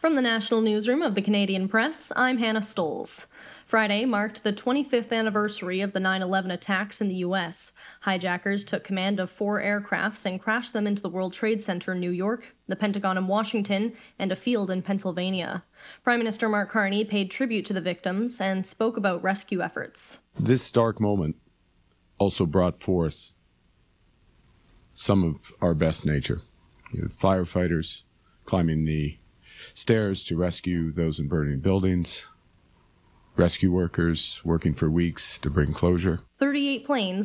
From the National Newsroom of the Canadian Press, I'm Hannah Stoles. Friday marked the 25th anniversary of the 9/11 attacks in the U.S. Hijackers took command of 4 aircrafts and crashed them into the World Trade Center in New York, the Pentagon in Washington, and a field in Pennsylvania. Prime Minister Mark Carney paid tribute to the victims and spoke about rescue efforts. This dark moment also brought forth some of our best nature. Firefighters climbing the stairs to rescue those in burning buildings, rescue workers working for weeks to bring closure. 38 planes